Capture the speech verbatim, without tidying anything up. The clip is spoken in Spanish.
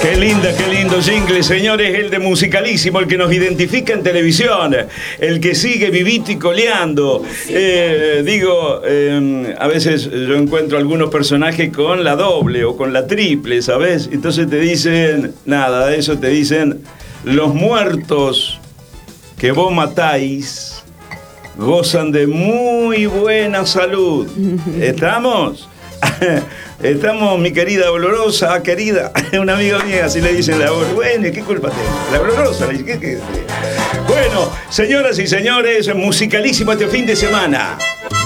Qué linda, qué lindo jingle, señores, el de Musicalísimo, el que nos identifica en televisión, el que sigue vivito y coleando. Eh, digo, eh, a veces yo encuentro algunos personajes con la doble o con la triple, ¿sabes? Entonces te dicen, nada de eso, te dicen, los muertos que vos matáis gozan de muy buena salud. ¿Estamos? Estamos, mi querida Dolorosa, querida, una amiga mía, así le dicen la bueno, ¿qué culpa tengo? La Dolorosa, ¿qué, qué? Bueno, señoras y señores, Musicalísimo este fin de semana.